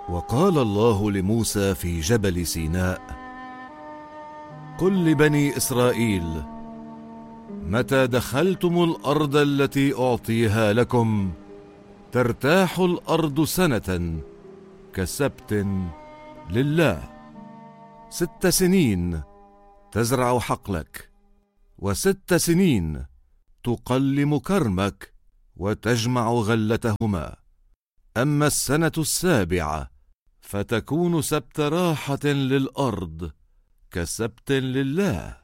وقال الله لموسى في جبل سيناء: قل لبني إسرائيل: متى دخلتم الأرض التي أعطيها لكم ترتاح الأرض سنة كسبت لله. 6 سنين تزرع حقلك، و6 سنين تقلم كرمك وتجمع غلتهما. أما السنة السابعة فتكون سبت راحة للأرض كسبت لله.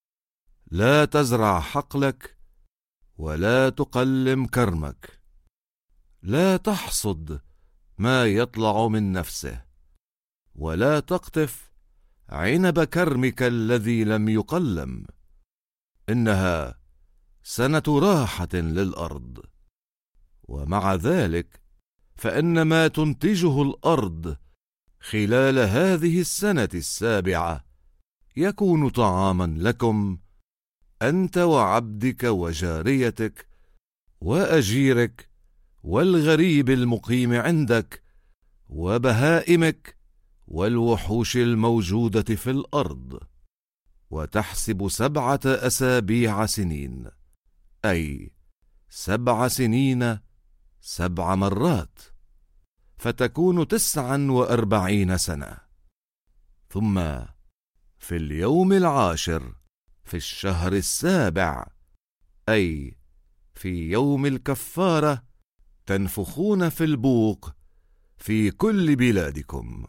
لا تزرع حقلك ولا تقلم كرمك. لا تحصد ما يطلع من نفسه، ولا تقطف عنب كرمك الذي لم يقلم. إنها سنة راحة للأرض. ومع ذلك فإن ما تنتجه الأرض خلال هذه السنة السابعة يكون طعاما لكم، أنت وعبدك وجاريتك وأجيرك والغريب المقيم عندك وبهائمك والوحوش الموجودة في الأرض. وتحسب 7 أسابيع سنين، أي 7 سنين 7 مرات، فتكون 49 سنة. ثم في اليوم العاشر في الشهر السابع، أي في يوم الكفارة، تنفخون في البوق في كل بلادكم،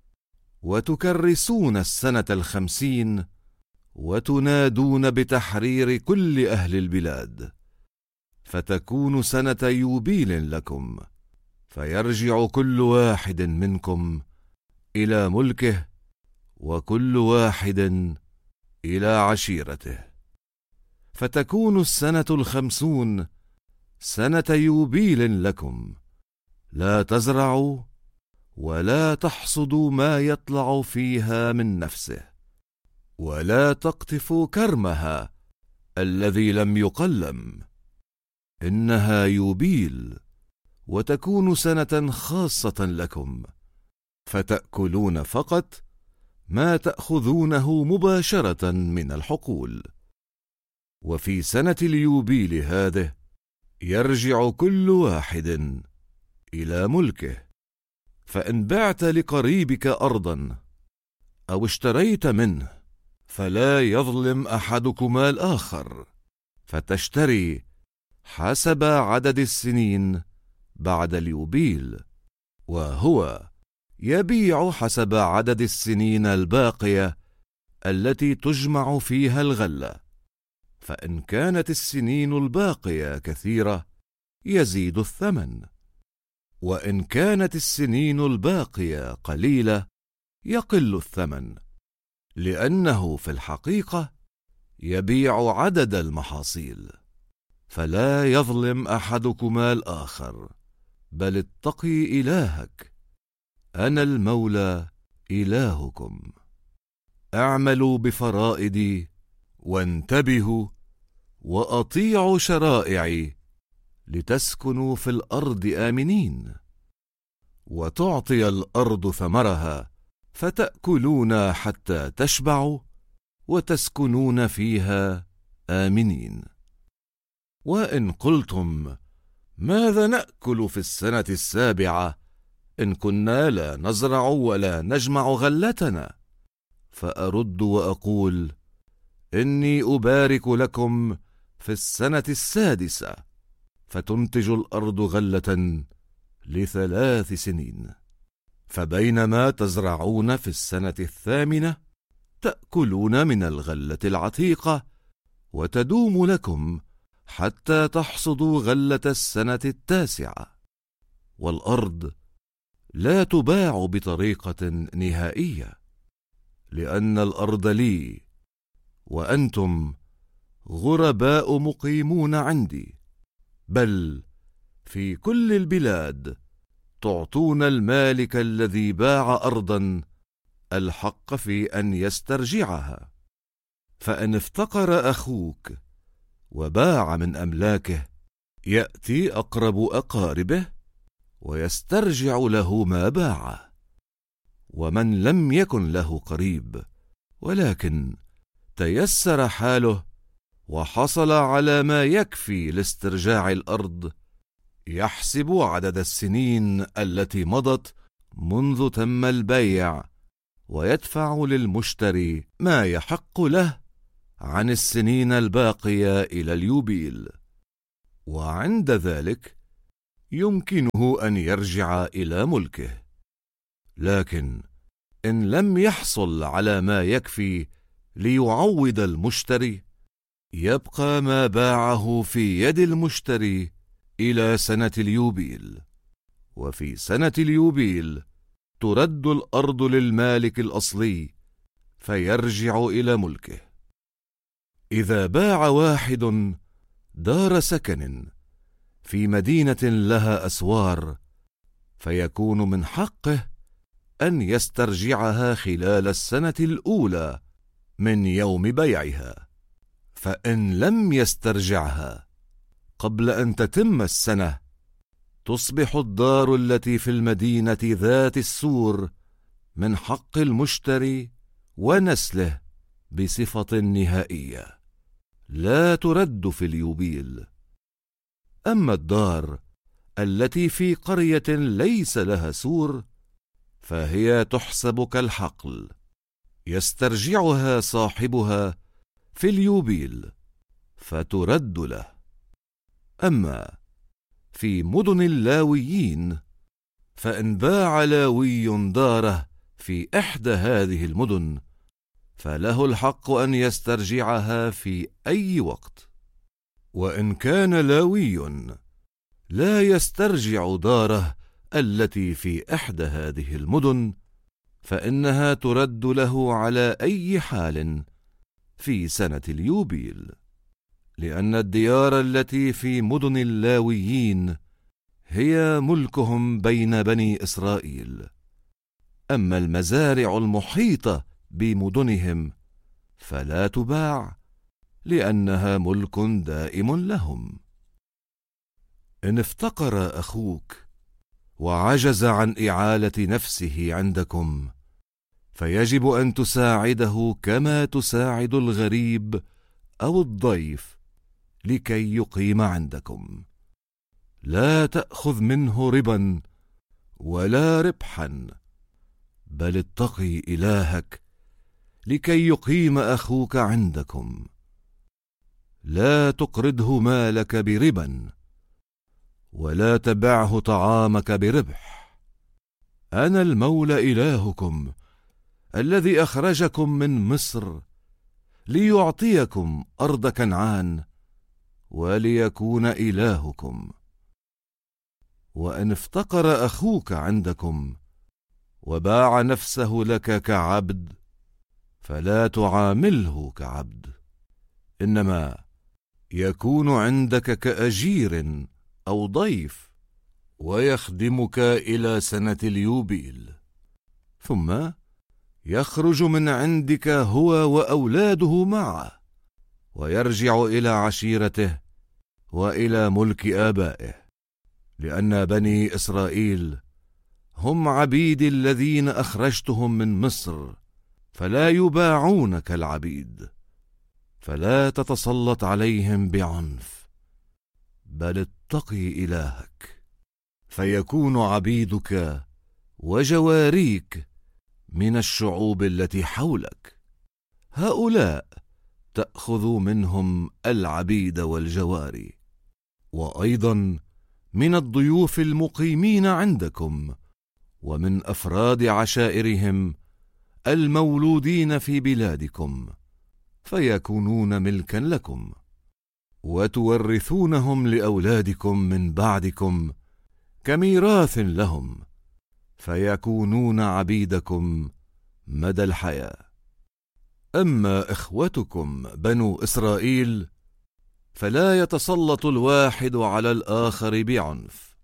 وتكرسون السنة 50، وتنادون بتحرير كل أهل البلاد، فتكون سنة يوبيل لكم، فيرجع كل واحد منكم إلى ملكه، وكل واحد إلى عشيرته. فتكون السنة 50 سنة يوبيل لكم، لا تزرعوا ولا تحصدوا ما يطلع فيها من نفسه، ولا تقطفوا كرمها الذي لم يقلم. إنها يوبيل، وتكون سنة خاصة لكم، فتأكلون فقط ما تأخذونه مباشرة من الحقول. وفي سنة اليوبيل هذه يرجع كل واحد إلى ملكه. فإن بعت لقريبك أرضا أو اشتريت منه، فلا يظلم أحدكما الآخر، فتشتري حسب عدد السنين بعد اليوبيل، وهو يبيع حسب عدد السنين الباقية التي تجمع فيها الغلة. فإن كانت السنين الباقية كثيرة يزيد الثمن، وإن كانت السنين الباقية قليلة يقل الثمن، لأنه في الحقيقة يبيع عدد المحاصيل. فلا يظلم أحدكما الآخر، بل اتقي إلهك، أنا المولى إلهكم. اعملوا بفرائدي، وانتبهوا وأطيعوا شرائعي، لتسكنوا في الأرض آمنين. وتعطي الأرض ثمرها، فتأكلون حتى تشبعوا، وتسكنون فيها آمنين. وإن قلتم: ماذا نأكل في السنة السابعة إن كنا لا نزرع ولا نجمع غلتنا؟ فأرد وأقول: إني أبارك لكم في السنة السادسة، فتنتج الأرض غلة ل3 سنين. فبينما تزرعون في السنة 8 تأكلون من الغلة العتيقة، وتدوم لكم حتى تحصدوا غلة السنة 9. والأرض لا تباع بطريقة نهائية، لأن الأرض لي، وأنتم غرباء مقيمون عندي، بل في كل البلاد تعطون المالك الذي باع أرضا الحق في أن يسترجعها. فإن افتقر أخوك وباع من أملاكه، يأتي أقرب أقاربه ويسترجع له ما باعه. ومن لم يكن له قريب ولكن تيسر حاله وحصل على ما يكفي لاسترجاع الأرض، يحسب عدد السنين التي مضت منذ تم البيع، ويدفع للمشتري ما يحق له عن السنين الباقية إلى اليوبيل، وعند ذلك يمكنه أن يرجع إلى ملكه. لكن إن لم يحصل على ما يكفي ليعوض المشتري، يبقى ما باعه في يد المشتري إلى سنة اليوبيل، وفي سنة اليوبيل ترد الأرض للمالك الأصلي فيرجع إلى ملكه. إذا باع واحد دار سكن في مدينة لها أسوار، فيكون من حقه أن يسترجعها خلال السنة الأولى من يوم بيعها، فإن لم يسترجعها قبل أن تتم السنة، تصبح الدار التي في المدينة ذات السور من حق المشتري ونسله بصفة نهائية، لا ترد في اليوبيل. أما الدار التي في قرية ليس لها سور، فهي تحسب كالحقل، يسترجعها صاحبها في اليوبيل فترد له. أما في مدن اللاويين، فإن باع لاوي داره في إحدى هذه المدن، فله الحق أن يسترجعها في أي وقت. وإن كان لاوي لا يسترجع داره التي في إحدى هذه المدن، فإنها ترد له على أي حال في سنة اليوبيل، لأن الديار التي في مدن اللاويين هي ملكهم بين بني إسرائيل. أما المزارع المحيطة بمدنهم فلا تباع، لأنها ملك دائم لهم. إن افتقر أخوك وعجز عن إعالة نفسه عندكم، فيجب أن تساعده كما تساعد الغريب أو الضيف لكي يقيم عندكم. لا تأخذ منه ربا ولا ربحا، بل اتقي إلهك لكي يقيم أخوك عندكم. لا تقرضه مالك بربا، ولا تبعه طعامك بربح. أنا المولى إلهكم الذي أخرجكم من مصر ليعطيكم أرض كنعان وليكون إلهكم. وإن افتقر أخوك عندكم وباع نفسه لك كعبد، فلا تعامله كعبد، إنما يكون عندك كأجير أو ضيف، ويخدمك إلى سنة اليوبيل، ثم يخرج من عندك هو وأولاده معه، ويرجع إلى عشيرته وإلى ملك آبائه، لأن بني إسرائيل هم عبيد الذين أخرجتهم من مصر، فلا يباعون كالعبيد. فلا تتسلط عليهم بعنف، بل اتقي إلهك، فيكون عبيدك وجواريك من الشعوب التي حولك. هؤلاء تأخذ منهم العبيد والجواري، وأيضا من الضيوف المقيمين عندكم، ومن أفراد عشائرهم المولودين في بلادكم، فيكونون ملكا لكم، وتورثونهم لأولادكم من بعدكم كميراث لهم، فيكونون عبيدكم مدى الحياة. أما إخوتكم بنو إسرائيل، فلا يتسلط الواحد على الآخر بعنف.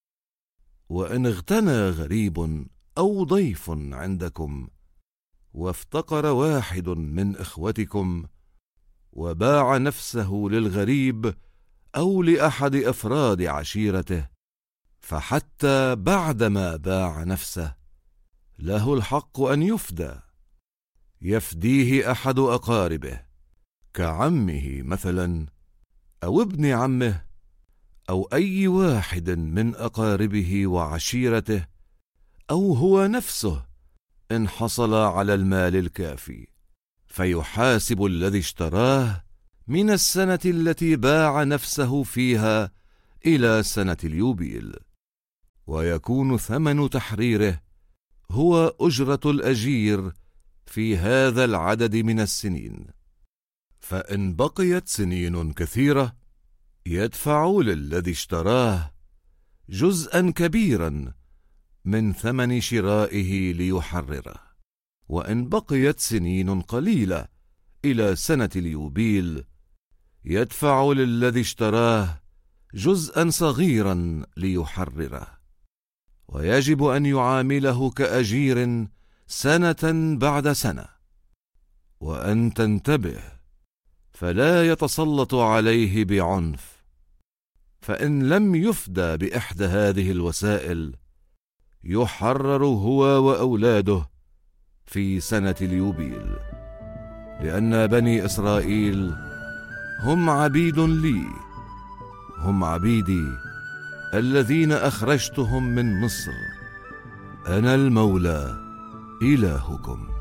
وإن اغتنى غريب أو ضيف عندكم، وافتقر واحد من إخوتكم وباع نفسه للغريب أو لأحد أفراد عشيرته، فحتى بعدما باع نفسه له الحق أن يفدى، يفديه أحد أقاربه كعمه مثلا، أو ابن عمه، أو أي واحد من أقاربه وعشيرته، أو هو نفسه إن حصل على المال الكافي، فيحاسب الذي اشتراه من السنة التي باع نفسه فيها إلى سنة اليوبيل، ويكون ثمن تحريره هو أجرة الأجير في هذا العدد من السنين. فإن بقيت سنين كثيرة يدفع للذي اشتراه جزءا كبيرا من ثمن شرائه ليحرره، وإن بقيت سنين قليلة إلى سنة اليوبيل يدفع للذي اشتراه جزءا صغيرا ليحرره، ويجب أن يعامله كأجير سنة بعد سنة. وأن تنتبه فلا يتسلط عليه بعنف، فإن لم يفدى بإحدى هذه الوسائل يحرر هو وأولاده في سنة اليوبيل، لأن بني إسرائيل هم عبيد لي، هم عبيدي الذين أخرجتهم من مصر، أنا المولى إلهكم.